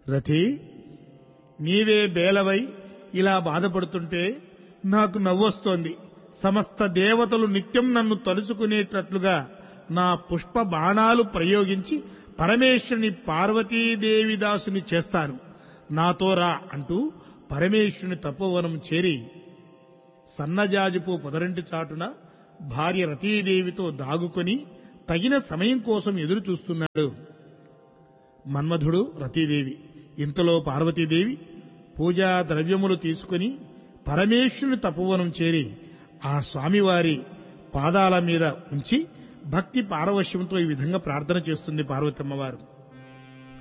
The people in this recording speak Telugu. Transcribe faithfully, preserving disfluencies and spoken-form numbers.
రథి, నీవే బేలవై ఇలా బాధపడుతుంటే నాకు నవ్వొస్తోంది. సమస్త దేవతలు నిత్యం నన్ను తలుచుకునేటట్లుగా నా పుష్ప బాణాలు ప్రయోగించి పరమేశ్వరుని పార్వతీదేవిదాసుని చేస్తాను, నాతో రా అంటూ పరమేశ్వరుని తపోవనం చేరి సన్నజాజుపు పొదరింటి చాటున భార్య రతీదేవితో దాగుకొని తగిన సమయం కోసం ఎదురు చూస్తున్నాడు మన్మధుడు, రతీదేవి. ఇంతలో పార్వతీదేవి పూజా ద్రవ్యములు తీసుకుని పరమేశ్వరుని తపోవనం చేరి ఆ స్వామివారి పాదాల మీద ఉంచి భక్తి పారవశ్యంతో ఈ విధంగా ప్రార్థన చేస్తుంది పార్వతమ్మవారు.